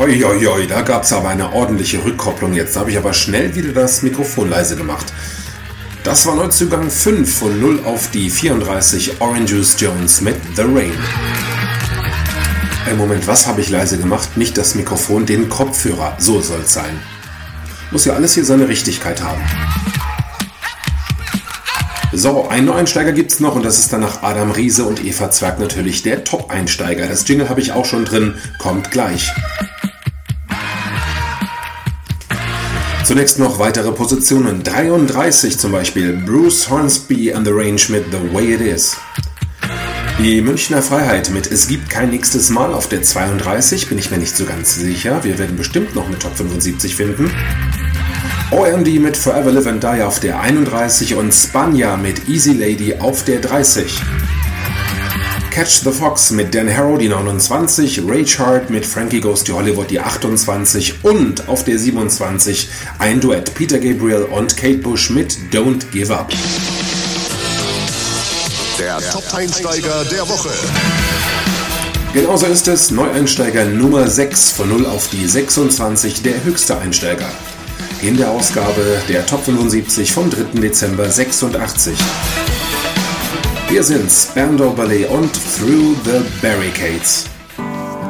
Hoi, hoi, hoi, da gab es aber eine ordentliche Rückkopplung jetzt. Da habe ich aber schnell wieder das Mikrofon leise gemacht. Das war Neuzugang 5 von 0 auf die 34 Orange Juice Jones mit The Rain. Moment, was habe ich leise gemacht? Nicht das Mikrofon, den Kopfhörer. So soll es sein. Muss ja alles hier seine Richtigkeit haben. So, einen Neueinsteiger gibt's noch und das ist dann nach Adam Riese und Eva Zwerg natürlich der Top-Einsteiger. Das Jingle habe ich auch schon drin, kommt gleich. Zunächst noch weitere Positionen. 33 zum Beispiel, Bruce Hornsby and the Range mit The Way It Is. Die Münchner Freiheit mit Es gibt kein nächstes Mal auf der 32, bin ich mir nicht so ganz sicher. Wir werden bestimmt noch eine Top 75 finden. OMD mit Forever Live and Die auf der 31 und Spanja mit Easy Lady auf der 30. Catch the Fox mit Dan Harrow die 29, Rage Hard mit Frankie Goes to Hollywood die 28 und auf der 27 ein Duett Peter Gabriel und Kate Bush mit Don't Give Up. Der Top-Einsteiger der Woche. Genauso ist es, Neueinsteiger Nummer 6 von 0 auf die 26, der höchste Einsteiger. In der Ausgabe der Top 75 vom 3. Dezember 86. Wir sind Spandau Ballet und Through the Barricades.